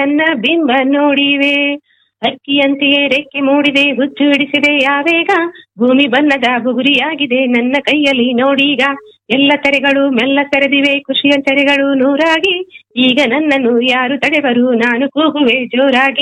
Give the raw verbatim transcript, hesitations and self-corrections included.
ನನ್ನ ಬಿಂಬ ನೋಡಿವೆ. ಅಕ್ಕಿಯಂತೆಯೇ ರೆಕ್ಕೆ ಮೂಡಿದೆ, ಹುಚ್ಚು ಹಿಡಿಸಿದೆ ಯಾವೇಗ. ಭೂಮಿ ಬಣ್ಣದ ಬುಗುರಿಯಾಗಿದೆ ನನ್ನ ಕೈಯಲ್ಲಿ ನೋಡೀಗ. ಎಲ್ಲ ತೆರೆಗಳು ಮೆಲ್ಲ ತೆರೆದಿವೆ, ಖುಷಿಯ ತೆರೆಗಳು ನೂರಾಗಿ. ಈಗ ನನ್ನನ್ನು ಯಾರು ತಡೆವರು, ನಾನು ಕೂಗುವೆ ಜೋರಾಗಿ.